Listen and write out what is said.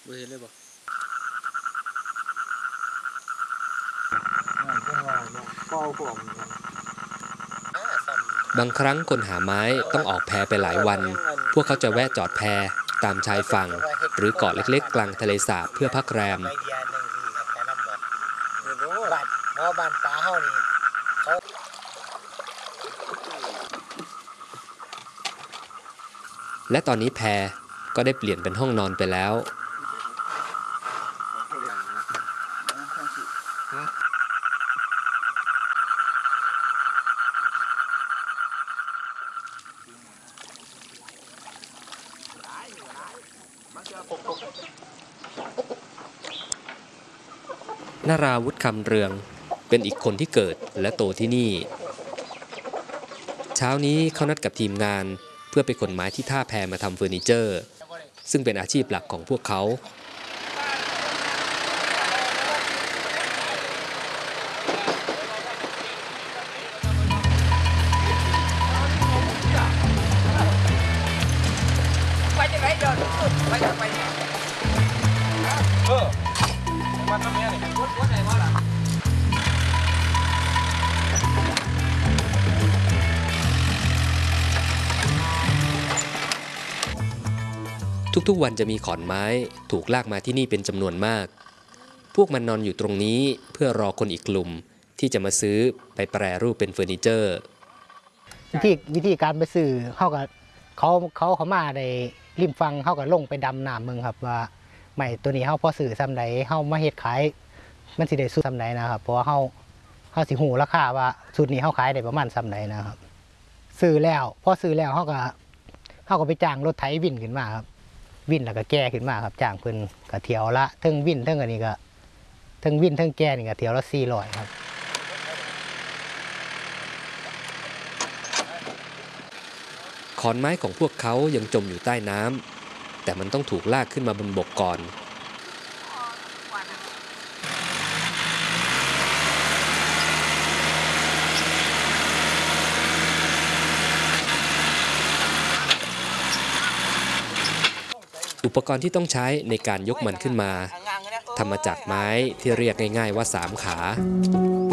บ่เห็นเลยบ่บางครั้งคนหาไม้ต้องออกแพไปหลายวันพวกเขาจะแวะจอดแพตามชายฝั่งหรือเกาะเล็กๆกลางทะเลสาบเพื่อพักแรมบ้านปลาเฮานี่และตอนนี้แพก็ได้เปลี่ยนเป็นห้องนอนไปแล้วนาราวุฒิคำเรืองเป็นอีกคนที่เกิดและโตที่นี่เช้านี้เขานัดกับทีมงานเพื่อไปขนไม้ที่ท่าแพมาทำเฟอร์นิเจอร์ซึ่งเป็นอาชีพหลักของพวกเขาทุกๆวันจะมีขอนไม้ถูกลากมาที่นี่เป็นจำนวนมากพวกมันนอนอยู่ตรงนี้เพื่อรอคนอีกกลุ่มที่จะมาซื้อไปแปรรูปเป็นเฟอร์นิเจอร์วิธีการไปซื้อเขามาได้ริมฟังเขาก็ลงไปดำน้ำเมืองครับว่าไม้ตัวนี้เขาพอซื้อซ้ำใดเขามาเฮ็ดขายมันสิได้สู้ซ้ำใดนะครับเพราะว่าเขาสิหูราคาว่าสูตรนี้เขาขายได้ประมาณซ้ำใดนะครับซื้อแล้วพอซื้อแล้วเขาก็ไปจ้างรถไถวินขึ้นมาครับวินแล้วก็แก่ขึ้นมาครับจ้างเพิ่นก็เที่ยวละทั้งวินทั้งอันนี้ก็ทั้งวินทั้งแก่นี่ก็เที่ยวละ400ครับขอนไม้ของพวกเขายังจมอยู่ใต้น้ำแต่มันต้องถูกลากขึ้นมาบนบกก่อนอุปกรณ์ที่ต้องใช้ในการยกมันขึ้นมาทำมาจากไม้ที่เรียกง่ายๆว่า3 ขา